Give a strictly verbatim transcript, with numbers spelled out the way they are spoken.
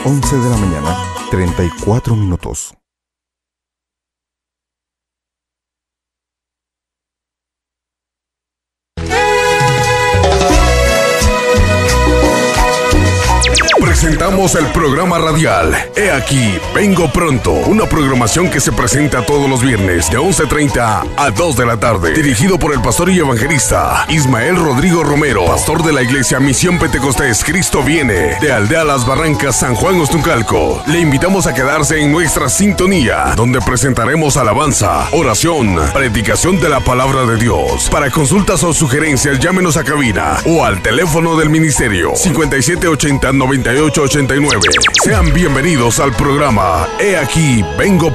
once de la mañana, treinta y cuatro minutos. Presentamos el programa radial He aquí, vengo pronto, una programación que se presenta todos los viernes de once treinta a dos de la tarde, dirigido por el pastor y evangelista Ismael Rodrigo Romero, pastor de la iglesia Misión Pentecostés Cristo Viene, de Aldea Las Barrancas, San Juan Ostuncalco. Le invitamos a quedarse en nuestra sintonía, donde presentaremos alabanza, oración, predicación de la palabra de Dios. Para consultas o sugerencias, llámenos a cabina o al teléfono del ministerio cincuenta y siete ochenta noventa y ocho ochenta y nueve. Sean bienvenidos al programa He aquí, vengo